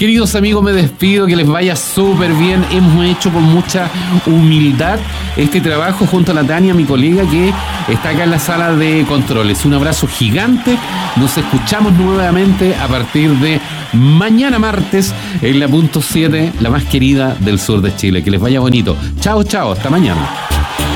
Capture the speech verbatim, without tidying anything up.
Queridos amigos, me despido, que les vaya súper bien. Hemos hecho con mucha humildad este trabajo junto a la Tania, mi colega, que está acá en la sala de controles. Un abrazo gigante. Nos escuchamos nuevamente a partir de mañana martes en la punto siete, la más querida del sur de Chile. Que les vaya bonito. Chao, chao. Hasta mañana.